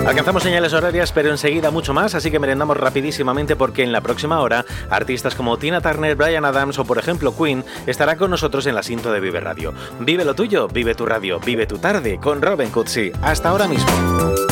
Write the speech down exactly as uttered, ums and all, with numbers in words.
Alcanzamos señales horarias, pero enseguida mucho más, así que merendamos rapidísimamente porque en la próxima hora artistas como Tina Turner, Bryan Adams o por ejemplo Queen estarán con nosotros en la cinta de Vive Radio. Vive lo tuyo, vive tu radio, vive tu tarde con Robin Cutsi. Hasta ahora mismo.